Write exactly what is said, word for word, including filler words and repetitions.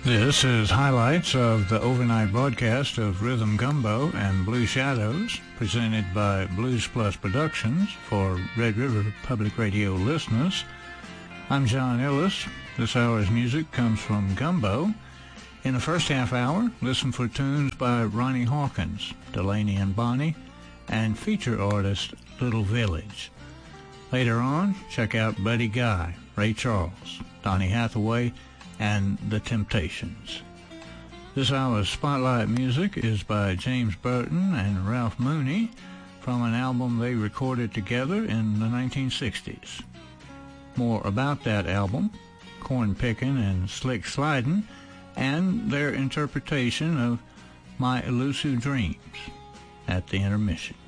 This is highlights of the overnight broadcast of Rhythm Gumbo and Blue Shadows, presented by Blues Plus Productions for Red River Public Radio listeners. I'm John Ellis. This hour's music comes from Gumbo. In the first half hour, listen for tunes by Ronnie Hawkins, Delaney and Bonnie, and feature artist Little Village. Later on, check out Buddy Guy, Ray Charles, Donny Hathaway, and The Temptations. This hour's spotlight music is by James Burton and Ralph Mooney from an album they recorded together in the nineteen sixties. More about that album, Corn Pickin' and Slick Slidin', and their interpretation of My Elusive Dreams at the intermission.